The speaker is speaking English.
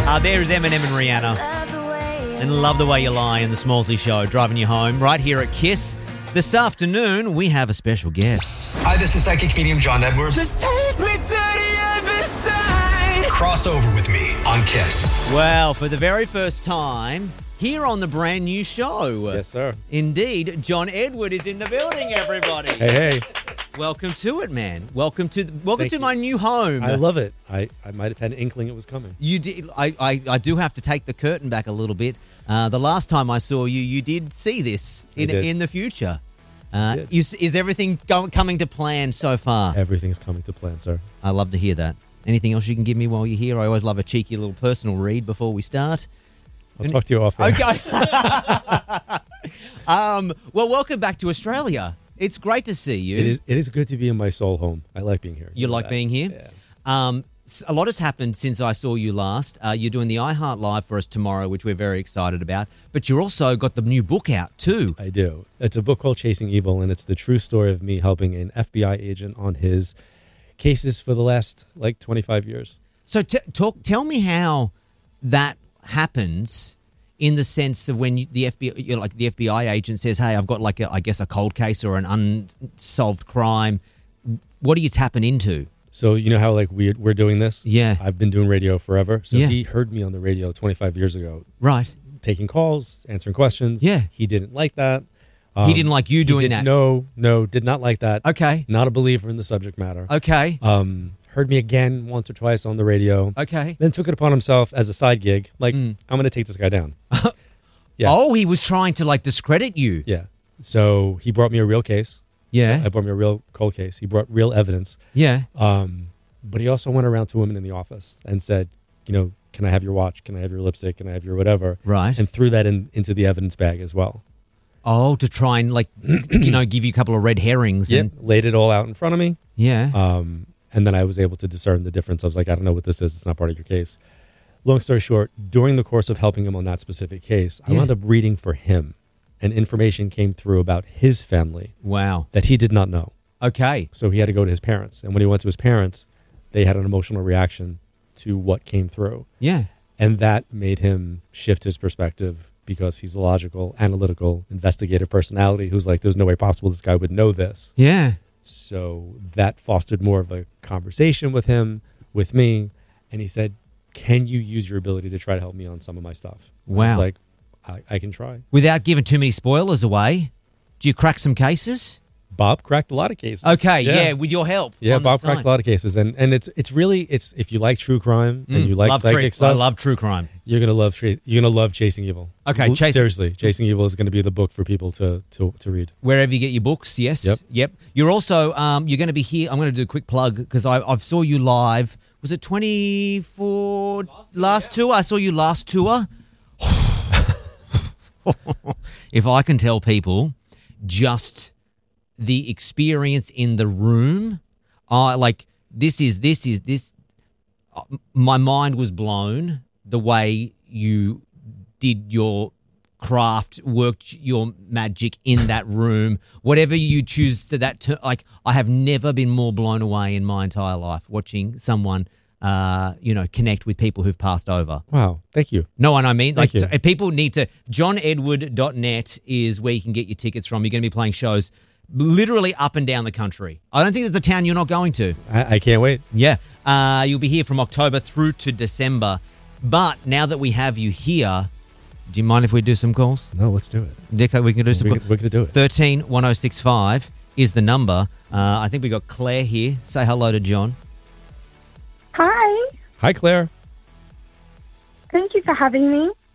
There's Eminem and Rihanna. And Love the Way You Lie in the Smallsy Show, driving you home right here at KISS. This afternoon, we have a special guest. Hi, this is psychic medium John Edwards. Just take me to the other side. Crossover with me on KISS. Well, for the very first time, here on the brand new show. Yes, sir. Indeed, John Edward is in the building, everybody. Hey. Welcome to it, man. Welcome to Thank you. my new home. I love it. I might have had an inkling it was coming. You did. I do have to take the curtain back a little bit. The last time I saw you, you did see this in the future. Is everything coming to plan so far? Everything's coming to plan, sir. I love to hear that. Anything else you can give me while you're here? I always love a cheeky little personal read before we start. I'll talk to you off air. Okay. Well, welcome back to Australia. It's great to see you. It is good to be in my soul home. I like being here. You like being here? Yeah. A lot has happened since I saw you last. You're doing the iHeart Live for us tomorrow, which we're very excited about. But you also got the new book out too. I do. It's a book called Chasing Evil, and it's the true story of me helping an FBI agent on his cases for the last 25 years. So tell me how that happens. In the sense of when the FBI agent says, "Hey, I've got a cold case or an unsolved crime," what are you tapping into? So you know how we're doing this? Yeah. I've been doing radio forever. So Yeah. he heard me on the radio 25 years ago. Right. Taking calls, answering questions. Yeah. He didn't like that. He didn't like you doing that. No, did not like that. Okay. Not a believer in the subject matter. Okay. Heard me again once or twice on the radio. Okay. Then took it upon himself as a side gig. I'm going to take this guy down. Yeah. Oh, he was trying to discredit you. Yeah. So he brought me a real case. Yeah. I brought me a real cold case. He brought real evidence. Yeah. But he also went around to women in the office and said, can I have your watch? Can I have your lipstick? Can I have your whatever? Right. And threw that into the evidence bag as well. Oh, to try and give you a couple of red herrings. Yeah. And Laid it all out in front of me. Yeah. And then I was able to discern the difference. I was like, I don't know what this is. It's not part of your case. Long story short, during the course of helping him on that specific case, I wound up reading for him, and information came through about his family. Wow. That he did not know. Okay. So he had to go to his parents. And when he went to his parents, they had an emotional reaction to what came through. Yeah. And that made him shift his perspective because he's a logical, analytical, investigative personality who's like, there's no way possible this guy would know this. Yeah. So that fostered more of a conversation with him, with me. And he said, can you use your ability to try to help me on some of my stuff? Wow. I was like, I can try. Without giving too many spoilers away, do you crack some cases? Bob cracked a lot of cases. Okay, yeah, with your help. Yeah, on the Bob side. cracked a lot of cases. And it's if you like true crime and you like psychic stuff. I love true crime. You're gonna love Chasing Evil. Okay, seriously, Chasing Evil is going to be the book for people to read. Wherever you get your books, yes. Yep. You're also you're going to be here. I'm going to do a quick plug because I saw you live. Was it 24 last tour? I saw you last tour. If I can tell people just the experience in the room, this. My mind was blown the way you did your craft, worked your magic in that room. Whatever you choose to I have never been more blown away in my entire life watching someone, connect with people who've passed over. Wow, thank you. No, and I mean, Thank you. So people need to. JohnEdward.net is where you can get your tickets from. You're going to be playing shows literally up and down the country. I don't think there's a town you're not going to. I can't wait. Yeah. You'll be here from October through to December. But now that we have you here, do you mind if we do some calls? No, let's do it. Dicko, we can do some calls. We're going to do it. 131065 is the number. I think we got Claire here. Say hello to John. Hi. Hi, Claire. Thank you for having me.